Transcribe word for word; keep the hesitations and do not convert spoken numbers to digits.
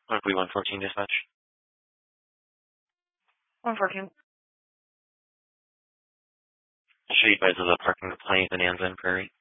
Berkeley one fourteen dispatch. one fourteen. I'll show you guys the parking complaint in Anza and Prairie.